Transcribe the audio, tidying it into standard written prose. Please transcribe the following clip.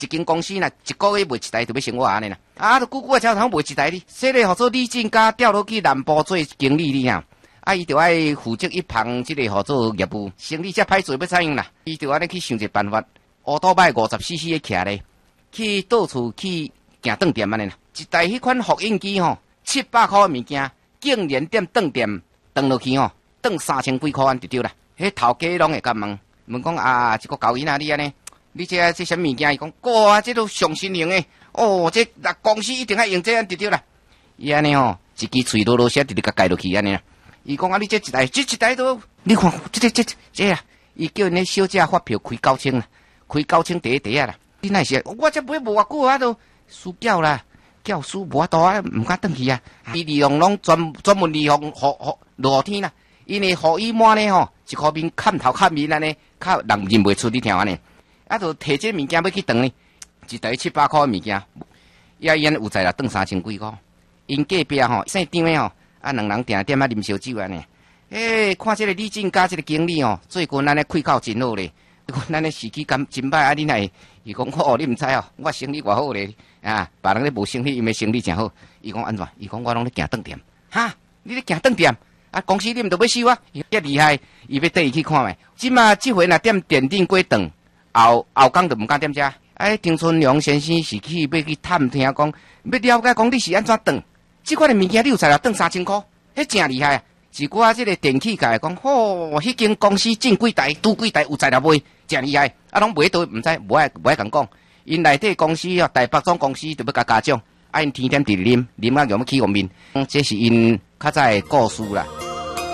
一间公司呐，一个月卖一台就要生活安尼啦。啊，都久久啊，才通卖一台哩。说咧，合作李进家调落去南部做经理哩啊。啊，伊就爱负责一旁即个合作业务，生意才歹做要怎样啦？伊就安尼去想一个办法，乌多摆50cc 的徛咧，去到处去行顿店安尼啦。一台迄款复印机吼，700块物件，竟然顿店顿落去吼，顿3000几块安就对啦。迄头家拢会甲问讲啊，一个交易啊，你安尼，你这什么物件？伊讲，哇，这都上新型诶，哦，这公司一定要用这样就对啦。伊安尼吼，一支喙啰啰声直直甲盖落去安尼啦。伊讲啊，你这一台都，你看这啊，伊叫因咧小姐发票开9000啦，开9000第一啊啦。你那是，我这买无偌久啊都输缴啦，缴输无多啊，唔敢转去啊。伊利用拢专门利用露天啦，因为雨衣满咧吼，一块面砍头砍面安尼，较人认袂出你听安尼。啊，就摕这物件要去转呢，一台700块物件，也因有在啦，转3000几块。因隔壁吼，姓张诶吼。啊，两人定点啊啉烧酒安尼，看这个李进家这个经理哦，最近咱咧开口真好咧，咱咧士气感真歹啊！你乃伊讲哦，你毋知哦，我生意偌好咧啊，别人咧无生意，伊咪生意真好。伊讲安怎？伊讲我拢咧行顿店，哈，你咧行顿店啊？公司你毋都要收啊？遐厉害，伊要带伊去看觅。即马即回若点电顶过顿，后工就毋敢点遮。张春良先生是去要去探听讲，要了解讲你是安怎顿。这款的物件你有才啦，转3000块，迄真厉害啊！是我这个电器界讲，迄间公司进几台，拄几台有才啦卖，真厉害。啊，拢卖倒毋知，无爱共讲。因内底公司哦，台北总公司就要甲加奖，因天天伫啉啊，用要起个面，这是因较早的故事啦。